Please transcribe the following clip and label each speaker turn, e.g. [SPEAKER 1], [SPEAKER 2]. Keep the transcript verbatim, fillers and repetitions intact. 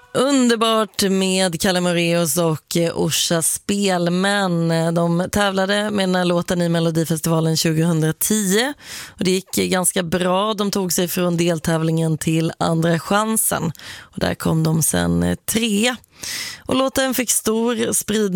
[SPEAKER 1] Underbart med Kalle Moraeus och Orsa Spelmän. De tävlade med den här låten i Melodifestivalen tjugohundratio och det gick ganska bra. De tog sig från deltävlingen till andra chansen och där kom de sen trea. Och låten fick stor spridning